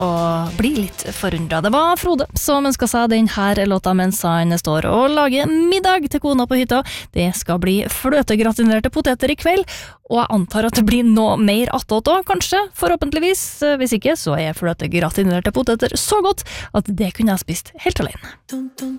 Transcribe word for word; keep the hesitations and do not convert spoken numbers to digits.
og bli litt forundret. Det var Frode som ønsket seg den her låta mens han står og lager middag til kona på hytta. Det skal bli fløtegratinerte poteter i kveld, og jeg antar at det blir noe mer attåt også, kanskje, forhåpentligvis. Hvis ikke, så er fløtegratinerte poteter så godt at det kunne jeg spist helt alene.